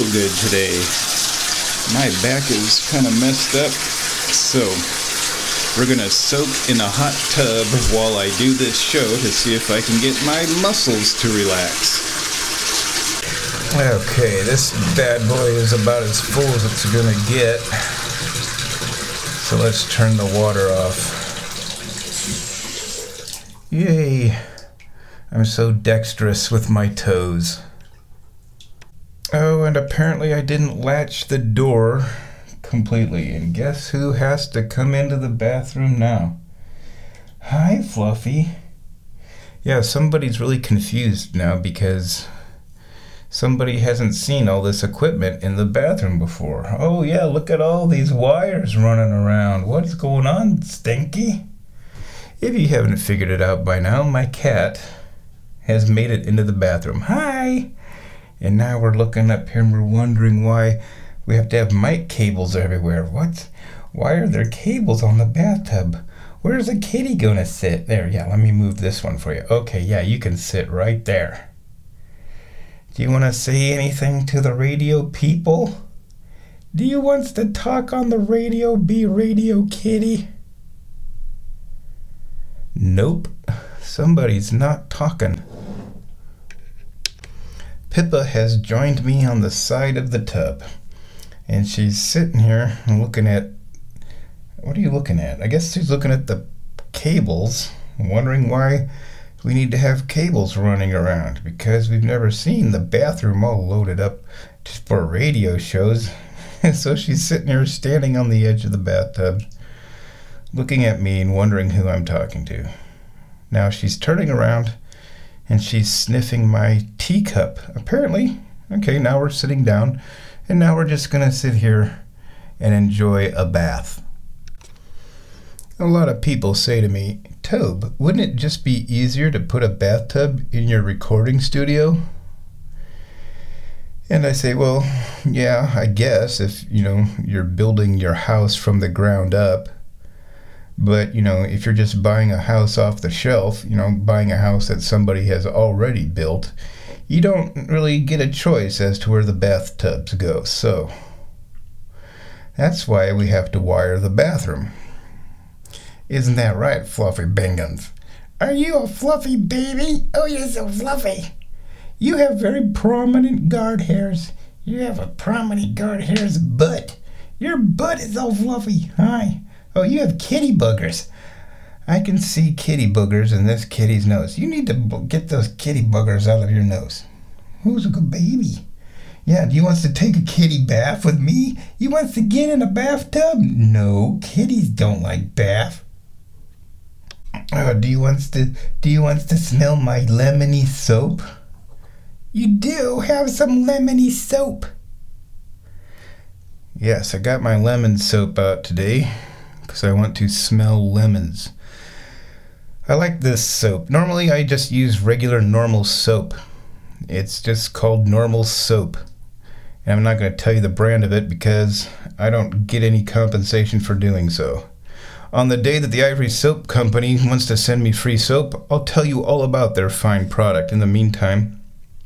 good today. My back is kind of messed up, so we're going to soak in a hot tub while I do this show to see if I can get my muscles to relax. Okay, this bad boy is about as full as it's going to get. So let's turn the water off. Yay! I'm so dexterous with my toes. Oh, and apparently I didn't latch the door completely. And guess who has to come into the bathroom now? Hi, Fluffy. Yeah, somebody's really confused now because somebody hasn't seen all this equipment in the bathroom before. Oh yeah, look at all these wires running around. What's going on, Stinky? If you haven't figured it out by now, my cat has made it into the bathroom. Hi! And now we're looking up here and we're wondering why we have to have mic cables everywhere. What? Why are there cables on the bathtub? Where's the kitty gonna sit? There, yeah, let me move this one for you. Okay, yeah, you can sit right there. Do you want to say anything to the radio people? Do you want to talk on the radio, be Radio Kitty? Nope, somebody's not talking. Pippa has joined me on the side of the tub, and she's sitting here looking at, what are you looking at? I guess she's looking at the cables, wondering why we need to have cables running around, because we've never seen the bathroom all loaded up just for radio shows. And so she's sitting here standing on the edge of the bathtub, looking at me and wondering who I'm talking to. Now she's turning around and she's sniffing my teacup. Apparently, okay, now we're sitting down, and now we're just gonna sit here and enjoy a bath. A lot of people say to me, Tobe, wouldn't it just be easier to put a bathtub in your recording studio? And I say, well, yeah, I guess if, you're building your house from the ground up. But, if you're just buying a house off the shelf, buying a house that somebody has already built, you don't really get a choice as to where the bathtubs go. So that's why we have to wire the bathroom. Isn't that right, Fluffy Bingans? Are you a fluffy baby? Oh, you're so fluffy. You have very prominent guard hairs. You have a prominent guard hair's butt. Your butt is all fluffy. Hi. Oh, you have kitty boogers. I can see kitty boogers in this kitty's nose. You need to get those kitty boogers out of your nose. Who's a good baby? Yeah, do you want to take a kitty bath with me? You want to get in a bathtub? No, kitties don't like bath. Oh, do you want to smell my lemony soap? You do have some lemony soap. Yes, I got my lemon soap out today because I want to smell lemons. I like this soap. Normally I just use regular normal soap. It's just called normal soap. And I'm not going to tell you the brand of it because I don't get any compensation for doing so. On the day that the Ivory Soap Company wants to send me free soap, I'll tell you all about their fine product. In the meantime,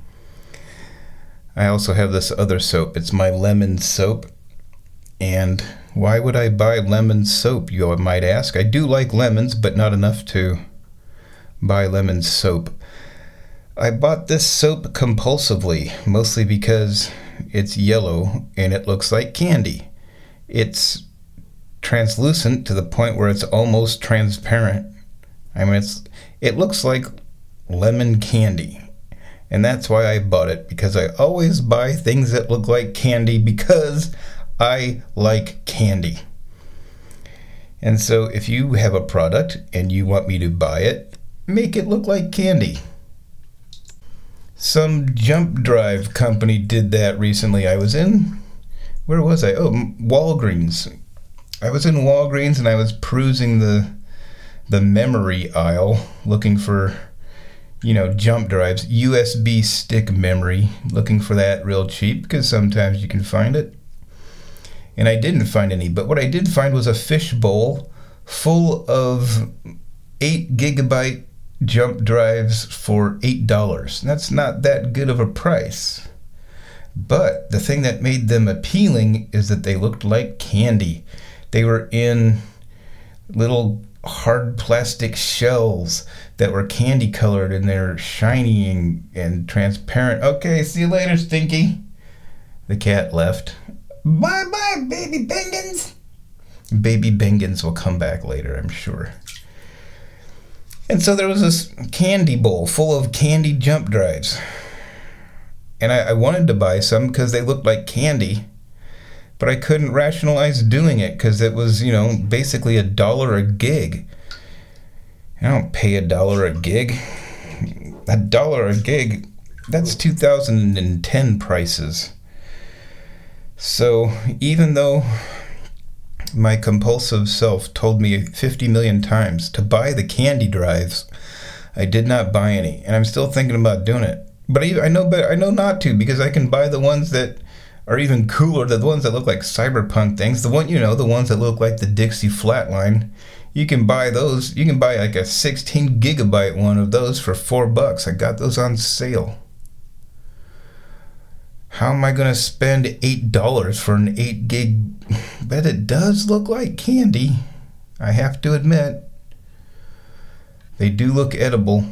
I also have this other soap. It's my lemon soap. And why would I buy lemon soap, you might ask? I do like lemons, but not enough to buy lemon soap. I bought this soap compulsively, mostly because it's yellow and it looks like candy. It's translucent to the point where it's almost transparent. I mean, it looks like lemon candy. And that's why I bought it, because I always buy things that look like candy because I like candy. And so if you have a product and you want me to buy it, make it look like candy. Some jump drive company did that recently. Where was I? Oh, Walgreens. I was in Walgreens and I was perusing the memory aisle looking for, jump drives, USB stick memory, looking for that real cheap because sometimes you can find it. And I didn't find any, but what I did find was a fish bowl full of 8 gigabyte jump drives for $8. That's not that good of a price. But the thing that made them appealing is that they looked like candy. They were in little hard plastic shells that were candy colored, and they're shiny and transparent. Okay, see you later, Stinky. The cat left. Bye-bye, baby Bengans. Baby Bengans will come back later, I'm sure. And so there was this candy bowl full of candy jump drives. And I wanted to buy some because they looked like candy, but I couldn't rationalize doing it because it was, basically $1 a gig. I don't pay $1 a gig. $1 a gig, that's 2010 prices. So even though my compulsive self told me 50 million times to buy the candy drives, I did not buy any, and I'm still thinking about doing it. But I know not to, because I can buy the ones that are even cooler, the ones that look like cyberpunk things. The ones that look like the Dixie Flatline. You can buy those. You can buy like a 16 gigabyte one of those for $4. I got those on sale. How am I going to spend $8 for an 8 gig? But it does look like candy. I have to admit. They do look edible.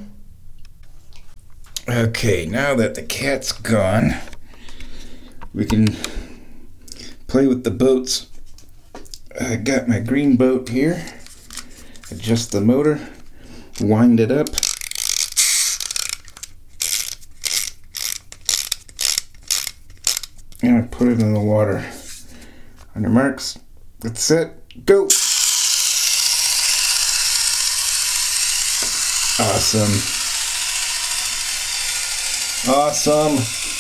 Okay, now that the cat's gone, we can play with the boats. I got my green boat here. Adjust the motor, wind it up. And I put it in the water. On your marks, get set, go! Awesome. Awesome.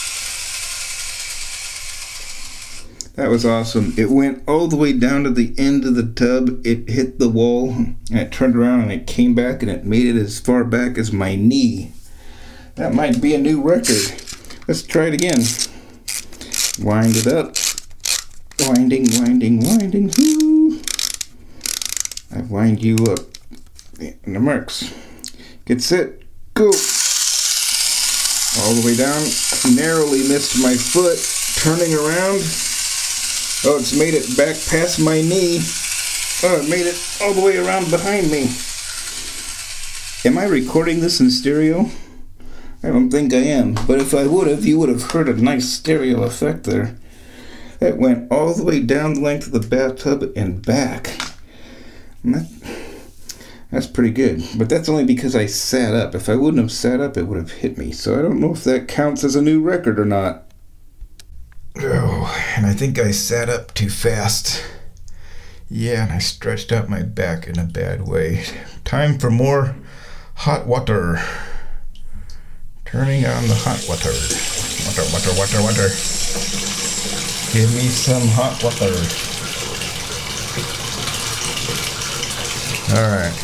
That was awesome. It went all the way down to the end of the tub. It hit the wall, and it turned around, and it came back, and it made it as far back as my knee. That might be a new record. Let's try it again. Wind it up. Winding, winding, winding. Whoo. I wind you up. And the marks. Get set. Go. All the way down. Narrowly missed my foot. Turning around. Oh, it's made it back past my knee. Oh, it made it all the way around behind me. Am I recording this in stereo? I don't think I am. But if I would have, you would have heard a nice stereo effect there. That went all the way down the length of the bathtub and back. That's pretty good. But that's only because I sat up. If I wouldn't have sat up, it would have hit me. So I don't know if that counts as a new record or not. Oh, and I think I sat up too fast. Yeah, and I stretched out my back in a bad way. Time for more hot water. Turning on the hot water. Water, water, water, water. Give me some hot water. Alright.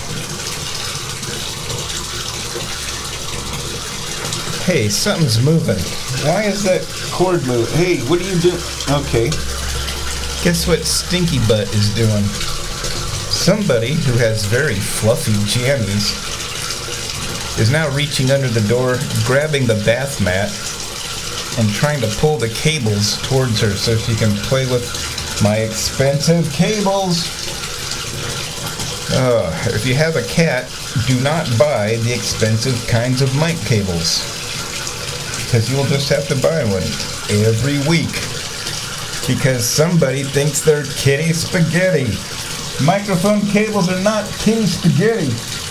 Hey, something's moving. Why is that cord moving? Hey, what are you doing? Okay. Guess what Stinky Butt is doing? Somebody who has very fluffy jammies is now reaching under the door, grabbing the bath mat, and trying to pull the cables towards her so she can play with my expensive cables. If you have a cat, do not buy the expensive kinds of mic cables, because you'll just have to buy one every week because somebody thinks they're kitty spaghetti. Microphone cables are not kitty spaghetti.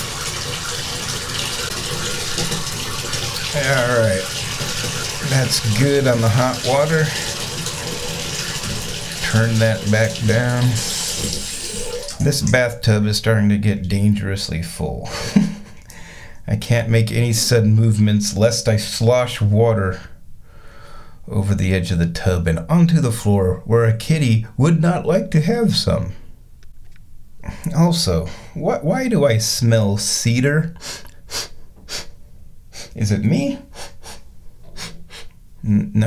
Alright, that's good on the hot water. Turn that back down. This bathtub is starting to get dangerously full. I can't make any sudden movements lest I slosh water over the edge of the tub and onto the floor where a kitty would not like to have some. Also, why do I smell cedar? Is it me? No,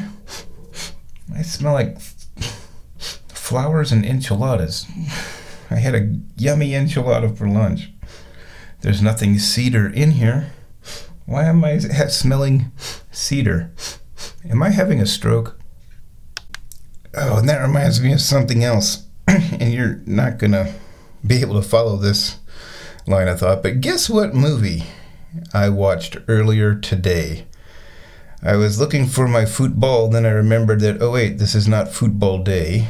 I smell like flowers and enchiladas. I had a yummy enchilada for lunch. There's nothing cedar in here. Why am I smelling cedar? Am I having a stroke? Oh, and that reminds me of something else. And you're not going to be able to follow this line of thought, but guess what movie I watched earlier today? I was looking for my football, then I remembered that, oh wait, this is not football day.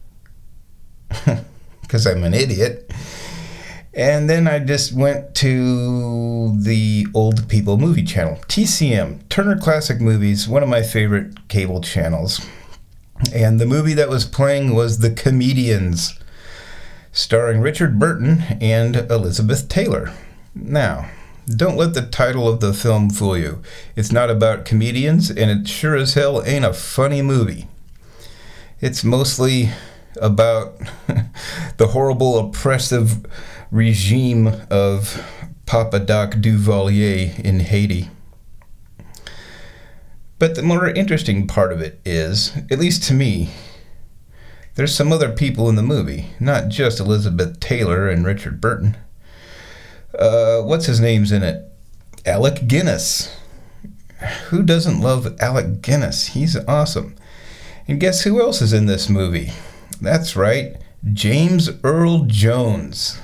Because I'm an idiot. And then I just went to the Old People Movie Channel, TCM, Turner Classic Movies, one of my favorite cable channels. And the movie that was playing was The Comedians, starring Richard Burton and Elizabeth Taylor. Now, don't let the title of the film fool you. It's not about comedians, and it sure as hell ain't a funny movie. It's mostly about the horrible, oppressive regime of Papa Doc Duvalier in Haiti. But the more interesting part of it is, at least to me, there's some other people in the movie, not just Elizabeth Taylor and Richard Burton. What's his name's in it? Alec Guinness. Who doesn't love Alec Guinness? He's awesome. And guess who else is in this movie? That's right, James Earl Jones.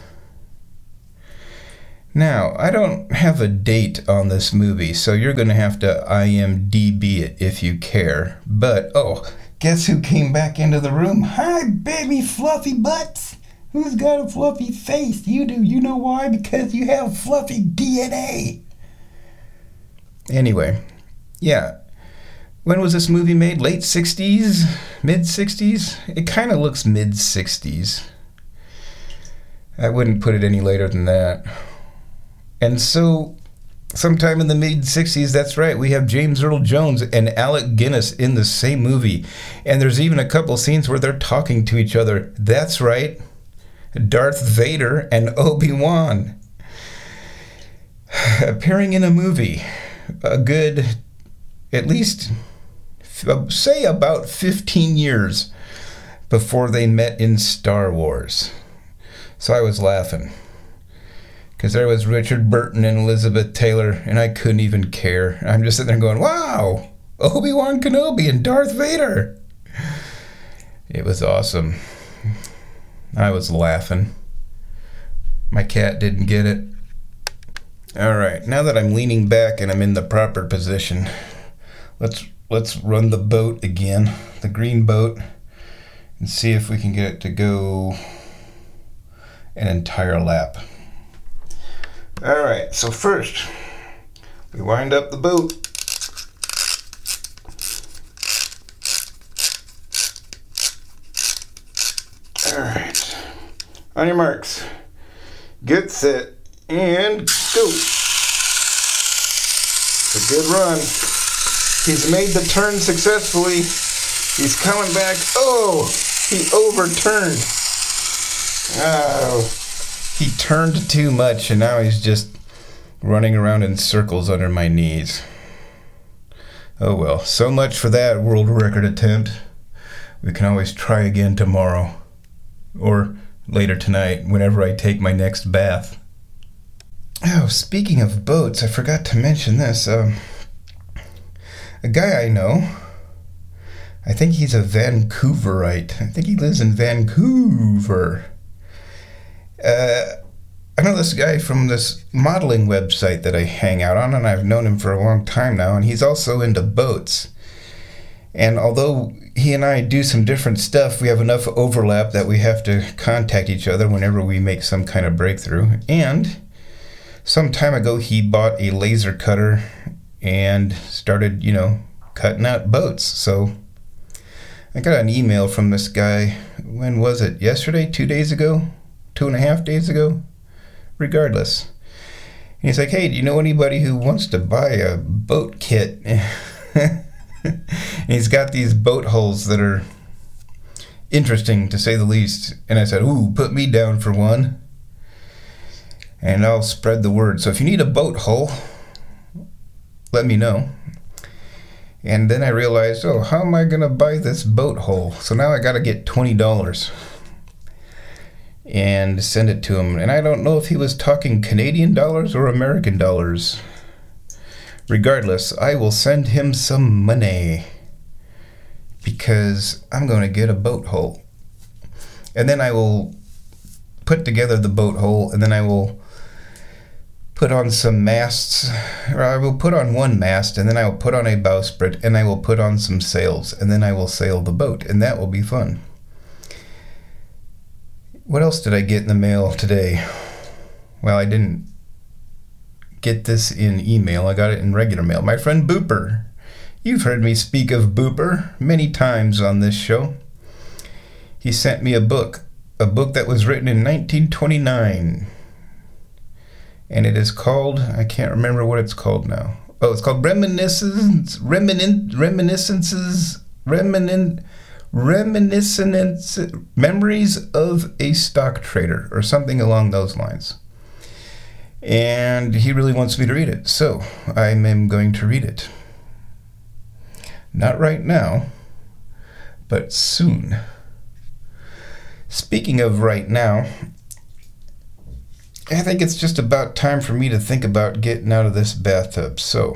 Now, I don't have a date on this movie, so you're going to have to IMDb it if you care. But, guess who came back into the room? Hi, baby fluffy butts. Who's got a fluffy face? You do. You know why? Because you have fluffy DNA. Anyway, yeah. When was this movie made? Late 60s? Mid 60s? It kind of looks mid 60s. I wouldn't put it any later than that. And so, sometime in the mid 60s, that's right, we have James Earl Jones and Alec Guinness in the same movie. And there's even a couple scenes where they're talking to each other. That's right, Darth Vader and Obi-Wan appearing in a movie. A good, at least, say about 15 years before they met in Star Wars. So I was laughing. Because there was Richard Burton and Elizabeth Taylor, and I couldn't even care. I'm just sitting there going, wow, Obi-Wan Kenobi and Darth Vader. It was awesome. I was laughing. My cat didn't get it. All right, now that I'm leaning back and I'm in the proper position, let's run the boat again, the green boat, and see if we can get it to go an entire lap. All right, so first, we wind up the boat. All right, on your marks, get set, and go. It's a good run. He's made the turn successfully. He's coming back. Oh, he overturned. Oh. He turned too much, and now he's just running around in circles under my knees. Oh well, so much for that world record attempt. We can always try again tomorrow. Or later tonight, whenever I take my next bath. Oh, speaking of boats, I forgot to mention this. A guy I know, I think he's a Vancouverite. I think he lives in Vancouver. I know this guy from this modeling website that I hang out on, and I've known him for a long time now, and he's also into boats. And although he and I do some different stuff, we have enough overlap that we have to contact each other whenever we make some kind of breakthrough. And some time ago, he bought a laser cutter and started, cutting out boats. So I got an email from this guy, when was it? Yesterday? 2 days ago? 2.5 days ago? Regardless. And he's like, hey, do you know anybody who wants to buy a boat kit? And he's got these boat hulls that are interesting, to say the least. And I said, ooh, put me down for one. And I'll spread the word. So if you need a boat hull, let me know. And then I realized, how am I going to buy this boat hull? So now I got to get $20 and send it to him. And I don't know if he was talking Canadian dollars or American dollars. Regardless, I will send him some money. because I'm going to get a boat hull. And then I will put together the boat hull, and then I will put on some masts, or I will put on one mast, and then I will put on a bowsprit, and I will put on some sails, and then I will sail the boat, and that will be fun. What else did I get in the mail today? Well, I didn't get this in email. I got it in regular mail. My friend Booper. You've heard me speak of Booper many times on this show. He sent me a book that was written in 1929. And it is called, I can't remember what it's called now. Oh, it's called Reminiscences, Memories of a Stock Trader, or something along those lines. And he really wants me to read it, so I am going to read it. Not right now, but soon. Speaking of right now, I think it's just about time for me to think about getting out of this bathtub. So,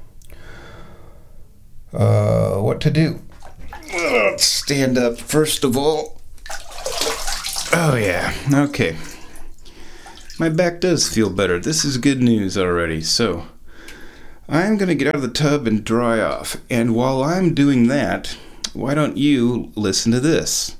what to do? Let's stand up first of all. Oh yeah, okay. My back does feel better. This is good news already. So, I'm going to get out of the tub and dry off. And while I'm doing that, why don't you listen to this?